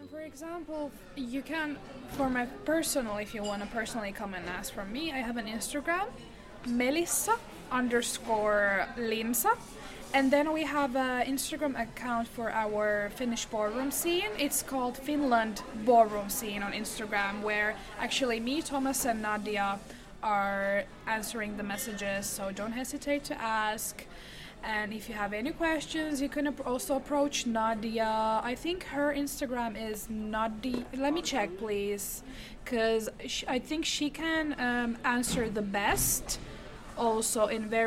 For example, you can, for my personal, if you want to personally come and ask from me, I have an Instagram, Melissa_Linsa. And then we have an Instagram account for our Finnish ballroom scene. It's called Finland Ballroom Scene on Instagram, where actually me, Thomas, and Nadia are answering the messages, so don't hesitate to ask. And if you have any questions, you can also approach Nadia. I think her Instagram is Nadia. Let me check, please, because I think she can answer the best, also in very